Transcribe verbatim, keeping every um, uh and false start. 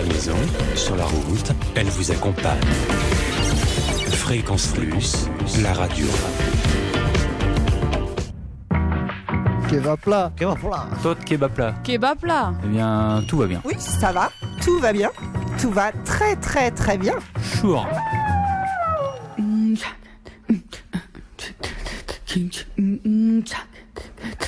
maison, sur la route, elle vous accompagne. Fréquence Plus, la radio. Kebab plat. Kebab plat. Toi, kebab plat. Kebab plat. Eh bien, tout va bien. Oui, ça va. Tout va bien. Tout va très très très bien. Chour.